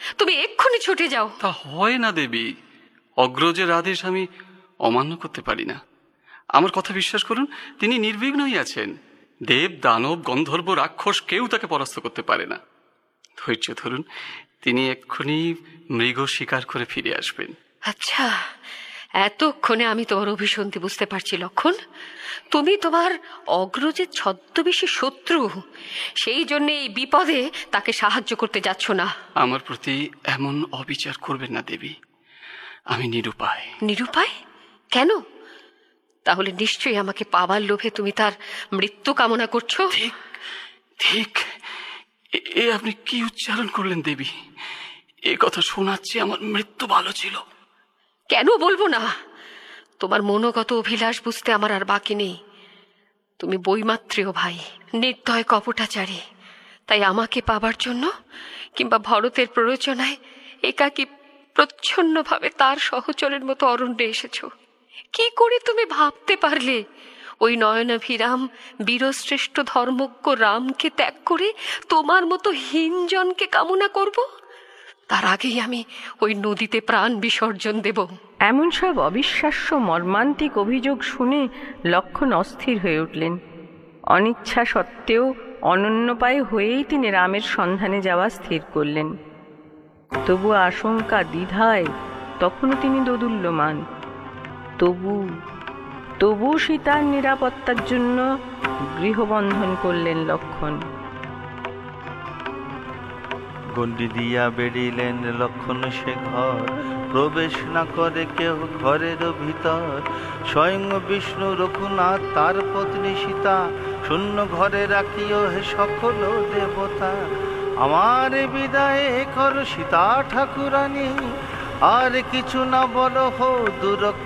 তুমি এক্ষুনি ছুটে যাও। তা হয় না দেবী, অগ্রজের আদেশ আমি অমান্য করতে পারি না। আমার কথা বিশ্বাস করুন, তিনি নির্বিঘ্নই আছেন। দেব, দানব, গন্ধর্ব, রাক্ষস কেউ তাকে পরাস্ত করতে পারে না। ধৈর্য ধরুন, তিনি এক্ষুনি মৃগ শিকার করে ফিরে আসবেন। আচ্ছা, এতক্ষণে আমি তোমার অভিসন্ধি বুঝতে পারছি লক্ষণ। তুমি তোমার অগ্রজের ছদ্মবেশী শত্রু, সেই জন্য এই বিপদে তাকে সাহায্য করতে যাচ্ছ না। আমার প্রতি এমন অবিচার করবেন না দেবী, আমি নিরুপায়। নিরুপায় কেন? তাহলে নিশ্চয়ই আমাকে পাবার লোভে তুমি তার মৃত্যু কামনা করছো। ঠিক ঠিক, এ আপনি কি উচ্চারণ করলেন দেবী? এ কথা শোনাচ্ছে আমার মৃত্যু ভালো ছিল। কেন বলবো না? তোমার মনোগত অভিলাষ বুঝতে আমার আর বাকি নেই। তুমি বৈমাত্রেয় ভাই, নির্দয় কপটাচারী, তাই আমাকে পাবার জন্য কিংবা ভরতের প্ররোচনায় একাকী প্রচ্ছন্নভাবে তার সহচরের মতো অরণ্যে এসেছো। কি করে তুমি ভাবতে পারলে ওই নয়নাভিরাম বীরশ্রেষ্ঠ ধর্মজ্ঞ রামকে ত্যাগ করে তোমার মতো হীনজনকে কামনা করব? তার আগেই আমি ওই নদীতে প্রাণ বিসর্জন দেব। এমন সব অবিশ্বাস্য মর্মান্তিক অভিযোগ শুনে লক্ষণ অস্থির হয়ে উঠলেন। অনিচ্ছা সত্ত্বেও অনন্যপায় হয়েই তিনি রামের সন্ধানে যাওয়া স্থির করলেন। তবু আশঙ্কা দ্বিধায় তখনও তিনি দোদুল্যমান। তবু সীতার নিরাপত্তার জন্য গৃহবন্ধন করলেন লক্ষণ। গণ্ডি দিয়া বেরিলেন লক্ষণ সে ঘর, প্রবেশ না করে কেউ ঘরের ভিতর। স্বয়ং বিষ্ণু রঘুনাথ তার পত্নী সীতা, শূন্য ঘরে রাখিও হে সকল দেবতা। আমার বিদায়ে কর সীতা ঠাকুরানী, আর কিছু না বলো হো দূর